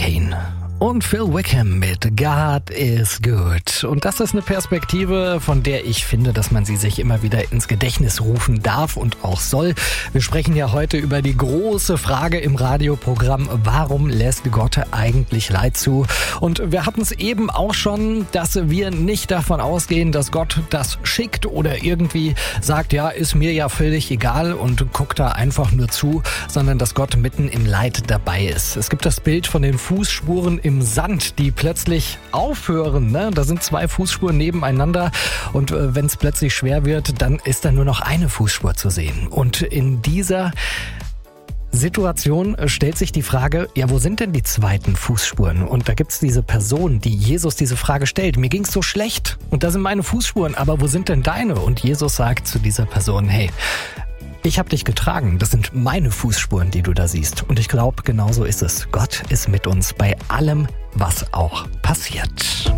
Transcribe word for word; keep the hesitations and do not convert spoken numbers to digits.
Kane und Phil Wickham mit God is Good. Und das ist eine Perspektive, von der ich finde, dass man sie sich immer wieder ins Gedächtnis rufen darf und auch soll. Wir sprechen ja heute über die große Frage im Radioprogramm, warum lässt Gott eigentlich Leid zu? Und wir hatten es eben auch schon, dass wir nicht davon ausgehen, dass Gott das schickt oder irgendwie sagt, ja, ist mir ja völlig egal und guckt da einfach nur zu, sondern dass Gott mitten im Leid dabei ist. Es gibt das Bild von den Fußspuren im Sand, die plötzlich aufhören. Ne? Da sind zwei Fußspuren nebeneinander und äh, wenn es plötzlich schwer wird, dann ist da nur noch eine Fußspur zu sehen. Und in dieser Situation stellt sich die Frage, ja, wo sind denn die zweiten Fußspuren? Und da gibt's diese Person, die Jesus diese Frage stellt. Mir ging's so schlecht und da sind meine Fußspuren, aber wo sind denn deine? Und Jesus sagt zu dieser Person, hey, ich habe dich getragen. Das sind meine Fußspuren, die du da siehst. Und ich glaube, genau so ist es. Gott ist mit uns bei allem, was auch passiert.